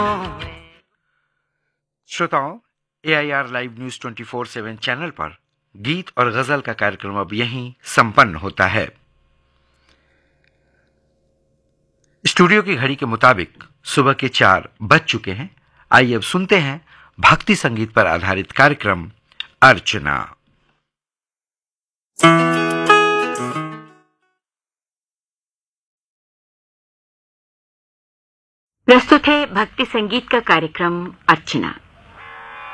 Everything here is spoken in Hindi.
श्रोताओं, AIR लाइव न्यूज 24/7 चैनल पर गीत और गजल का कार्यक्रम अब यहीं संपन्न होता है। स्टूडियो की घड़ी के मुताबिक सुबह के 4 बज चुके हैं। आइए अब सुनते हैं भक्ति संगीत पर आधारित कार्यक्रम अर्चना। प्रस्तुत है भक्ति संगीत का कार्यक्रम अर्चना।